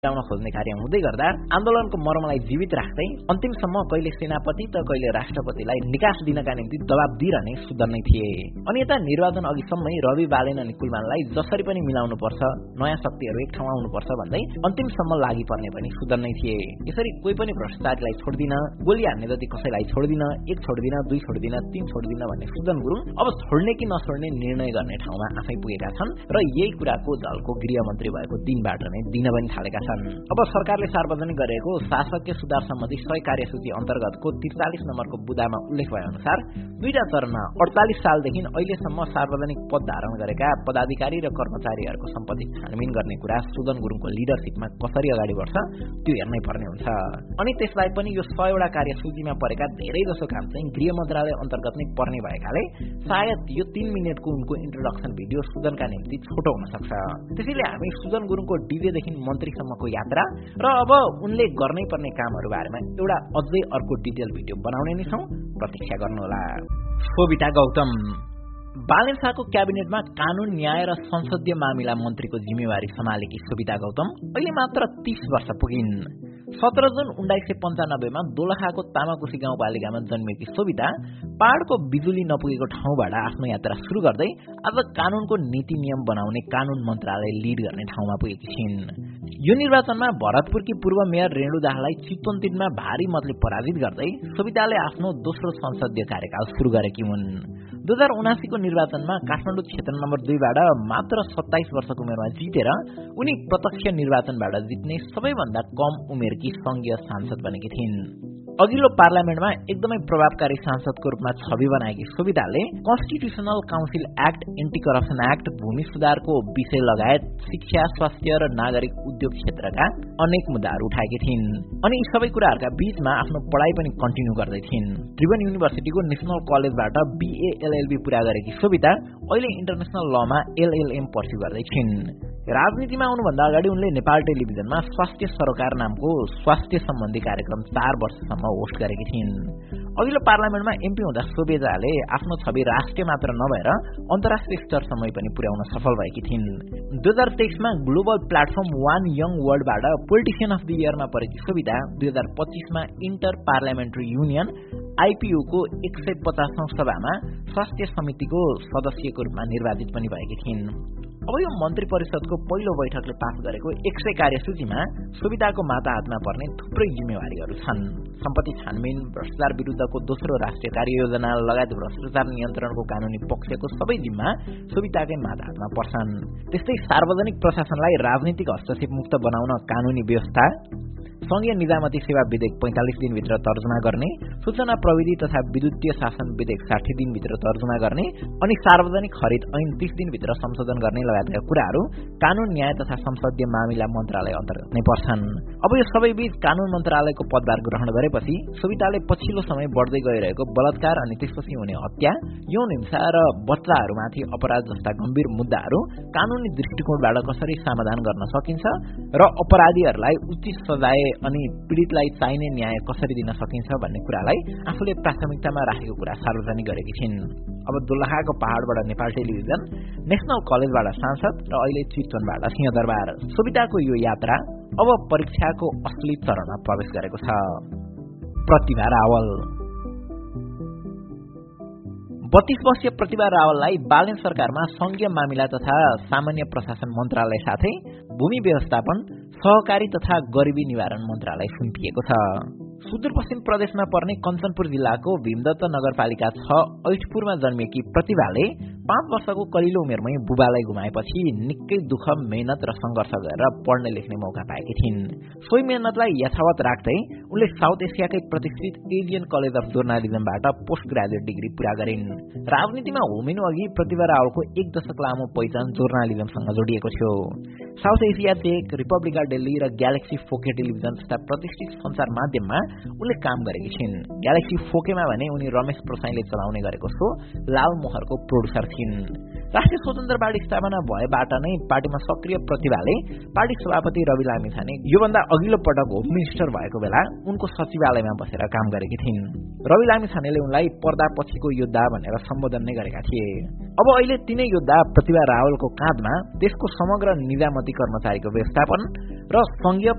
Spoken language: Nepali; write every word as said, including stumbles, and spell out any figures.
ल्याउन खोज्ने कार्य हुँदै गर्दा आन्दोलनको मर्मलाई जीवित राख्दै अन्तिमसम्म कहिले सेनापति त कहिले राष्ट्रपतिलाई निकास दिनका निम्ति दबाब दिइरहने सुदन नै थिए। अनि यता निर्वाचन अघिसम्मै रवि बालेन अनि कुलमानलाई जसरी पनि मिलाउनु पर्छ, नयाँ शक्तिहरू एक ठाउँमा आउनुपर्छ भन्दै अन्तिमसम्म लागि पर्ने पनि सुदन नै थिए। यसरी कोही पनि भ्रष्टाचारीलाई छोड्दिन, गोली हान्ने जति कसैलाई छोड्दिन, एक छोड्दिन, दुई छोड्दिन, तीन छोड्दिन भन्ने सुदन गुरुङ अब छोड्ने कि नछोड्ने निर्णय गर्ने ठाउँमा आफै पुगेका छन् र यही कुराको दलको गृहमन्त्री भएको दिनबाट नै दिन पनि थालेका छन्। अब सरकारले सार्वजनिक गरेको शासकीय सुधार सम्बन्धी सय कार्यसूची अन्तर्गतको त्रिचालिस नम्बरको बुदामा उल्लेख भए अनुसार दुईटा चरणमा अडचालिस सालदेखि अहिलेसम्म सार्वजनिक पद धारण गरेका पदाधिकारी र कर्मचारीहरूको सम्पत्ति छानबिन गर्ने कुरा सुदन गुरुङको लिडरसिपमा कसरी अगाडि बढ्छ त्यो हेर्नै पर्ने हुन्छ। अनि त्यसलाई पनि यो सयवटा कार्यसूचीमा परेका धेरै जसो काम चाहिँ गृह मन्त्रालय अन्तर्गत नै पर्ने भएकाले सायद यो तीन मिनटको उनको इन्ट्रोडक्सन भिडियो सुदनका निम्ति छोटो हुन सक्छ। त्यसैले हामी सुदन गुरुङको डिजेदेखि मन्त्रीसम्मको यात्रा र अब उनले गर्नै पर्ने कामहरू बारेमा एउटा अझै अर्को डिटेल भिडियो बनाउने नै छौं, प्रतीक्षा गर्नुहोला। शोभिता गौतम बालेन शाहको क्याबिनेटमा कानून, न्याय र संसदीय मामिला मन्त्रीको जिम्मेवारी सम्हालेकी शोभिता गौतम अहिले मात्र तीस वर्ष पुगिन्। सत्र जुन उन्नाइस सय पन्चानब्बेमा दोलखाको तामाकुसी गाउँपालिकामा जन्मेकी शोभिता पहाड़को बिजुली नपुगेको ठाउँबाट आफ्नो यात्रा सुरु गर्दै आज कानूनको नीति नियम बनाउने कानून मन्त्रालय लिड गर्ने ठाउँमा पुगेकी छिन्। यो निर्वाचनमा भरतपुरकी पूर्व मेयर रेणु दाहाललाई चितवन तीनमा भारी मतले पराजित गर्दै शोभिताले आफ्नो दोस्रो संसदीय कार्यकाल सुरु गरेकी हुन्। दुई हजार उनासीको निर्वाचनमा काठमाडौँ क्षेत्र नम्बर दुईबाट मात्र सत्ताइस वर्षको उमेरमा जितेर उनी प्रत्यक्ष निर्वाचनबाट जित्ने सबैभन्दा कम उमेरकी संघीय सांसद बनेकी थिइन्। अघिल्लो पार्लियामेन्टमा एकदमै प्रभावकारी सांसदको रूपमा छवि बनाएकी शोभिताले constitutional council act, anti corruption act, भूमि सुधारको विषय लगायत शिक्षा, स्वास्थ्य र नागरिक उद्योग क्षेत्रका अनेक मुद्दाहरू उठाएकी थिइन्। अनि यी सबै कुराहरूका बीचमा आफ्नो पढाइ पनि कन्टिन्यू गर्दै थिइन्। त्रिभुवन युनिभर्सिटीको नेशनल कलेजबाट बीए एलएलबी पूरा गरेकी शोभिता अहिले इन्टरनेशनल लमा एलएलएम पर्स्यु गर्दै छिन्। राजनीतिमा आउनुभन्दा अगाडि उनले नेपाल टेलिभिजनमा स्वास्थ्य सरोकार नामको स्वास्थ्य सम्बन्धी कार्यक्रम चार वर्षसम्म होस्ट गरेकी थिइन्। अघिल्लो पार्लियामेन्टमा एमपी हुँदा शोभिताले आफ्नो छवि राष्ट्रिय मात्र नभएर अन्तर्राष्ट्रिय स्तरसम्म पनि पुर्याउन सफल भएकी थिइन्। दुई हजार तेइसमा global platform one young वर्ल्डबाट politician of the इयरमा परेकी शोभिता दुई हजार पच्चीसमा इन्टर पार्लियामेन्ट्री युनियन आइपियूको एक सय पचासौं सभामा स्वास्थ्य समितिको सदस्यको रूपमा निर्वाचित पनि भएकी थिइन्। अब यो मन्त्री परिषदको पहिलो बैठकले पास गरेको एक सय कार्यसूचीमा शोभिताको माता हातमा पर्ने थुप्रै जिम्मेवारीहरू छन्। सम्पत्ति छानबिन, भ्रष्टाचार विरुद्धको दोस्रो राष्ट्रिय कार्ययोजना लगायत भ्रष्टाचार नियन्त्रणको कानूनी पक्षको सबै जिम्मा शोभिताकै माता हातमा पर्छन्। त्यस्तै सार्वजनिक प्रशासनलाई राजनीतिक हस्तक्षेप मुक्त बनाउन कानूनी व्यवस्था, संघीय निजामती सेवा विधेयक पैंतालिस दिनभित्र तर्जुमा गर्ने, सूचना प्रविधि तथा विद्युतीय शासन विधेयक साठी दिनभित्र तर्जुमा गर्ने अनि सार्वजनिक खरिद ऐन तीस दिनभित्र संशोधन गर्ने लगायतका कुराहरू कानून, न्याय तथा संसदीय मामिला मन्त्रालय अन्तर्गत नै पर्छन्। अब यो सबै बीच कानून मन्त्रालयको पदभार ग्रहण गरेपछि शोभिताले पछिल्लो समय बढ्दै गइरहेको बलात्कार अनि त्यसपछि हुने हत्या, यौन हिंसा र बच्चाहरूमाथि अपराध जस्ता गम्भीर मुद्दाहरू कानूनी दृष्टिकोणबाट कसरी समाधान गर्न सकिन्छ र अपराधीहरूलाई उचित सजाय अनि पीडितलाई चाहिने न्याय कसरी दिन सकिन्छ भन्ने कुरालाई आफूले प्राथमिकतामा राखेको कुरा सार्वजनिक गरेकी छिन्। अब दोलखाको पहाड़बाट नेपाल टेलिभिजन, नेशनल कलेजबाट सांसद र अहिले चितवनबाट सिंहदरबार, शोभिताको यो यात्रा अब परीक्षाको असली चरणमा प्रवेश गरेको छ। प्रतिभा रावल बत्तीस वर्षीय प्रतिभा रावललाई बालेन सरकारमा संघीय मामिला तथा सामान्य प्रशासन मन्त्रालय साथै भूमि व्यवस्थापन, सहकारी तथा गरिबी निवारण मन्त्रालय सुम्पिएको छ। सुदूरपश्चिम प्रदेशमा पर्ने कञ्चनपुर जिल्लाको भीमदत्त नगरपालिका छ ऐठपुरमा जन्मिएकी प्रतिभाले पाँच वर्षको कलिलो उमेरमै बुबालाई गुमाएपछि निकै दुःख, मेहनत र संघर्ष गरेर पढ्ने लेख्ने मौका पाएकी थिइन्। सोही मेहनतलाई यथावत राख्दै उनले साउथ एसियाकै प्रतिष्ठित Asian college of जर्नालिजमबाट post graduate degree पूरा गरिन्। राजनीतिमा होमिनु अघि प्रतिभा रावलको एक दशक लामो पहिचान जर्नालिजमसँग जोडिएको थियो। South Asia take, Republica Delhi र ग्यालेक्सी फोके टेलिभिजन जस्ता प्रतिष्ठित सञ्चार माध्यममा उनले काम गरेकी छिन्। ग्यालेक्सी फोकेमा भने उनी रमेश प्रसाईले चलाउने गरेको शो लाल मोहरको प्रोड्युसर थिइन्। राष्ट्रिय स्वतन्त्र पार्टी स्थापना भएबाट नै पार्टीमा सक्रिय प्रतिभाले पार्टी सभापति रवि लामिछाने योभन्दा अघिल्लो पटक होम मिनिस्टर भएको बेला उनको सचिवालयमा बसेर काम गरेकी थिइन्। रवि लामिछानेले उनलाई पर्दा पछिको योद्धा भनेर सम्बोधन नै गरेका थिए। अब अहिले तिनै योद्धा प्रतिभा रावलको काँधमा देशको समग्र निजामती कर्मचारीको व्यवस्थापन र संघीय